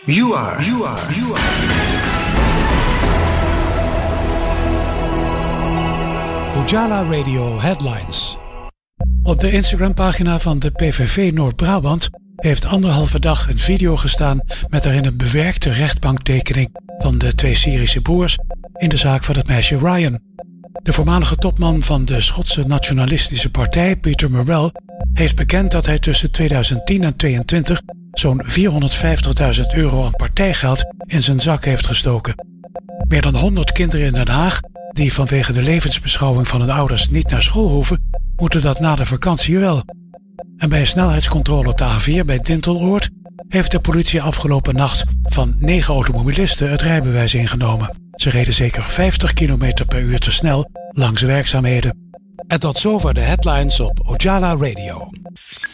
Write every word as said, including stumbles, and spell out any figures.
You are, you are, you are. Ojala Radio Headlines. Op de Instagram-pagina van de P V V Noord-Brabant heeft anderhalve dag een video gestaan met daarin een bewerkte rechtbanktekening van de twee Syrische broers in de zaak van het meisje Ryan. De voormalige topman van de Schotse nationalistische partij, Peter Murrell, heeft bekend dat hij tussen tweeduizend tien en tweeëntwintig zo'n vierhonderdvijftigduizend euro aan partijgeld in zijn zak heeft gestoken. Meer dan honderd kinderen in Den Haag, die vanwege de levensbeschouwing van hun ouders niet naar school hoeven, moeten dat na de vakantie wel. En bij een snelheidscontrole op de A vier bij Dinteloord heeft de politie afgelopen nacht van negen automobilisten het rijbewijs ingenomen. Ze reden zeker vijftig kilometer per uur te snel langs werkzaamheden. En tot zover de headlines op Ojala Radio.